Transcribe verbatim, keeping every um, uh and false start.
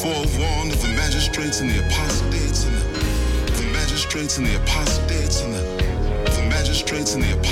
forewarned of the magistrates and the apostates and the, the magistrates and the apostates and the, the magistrates and the apostates.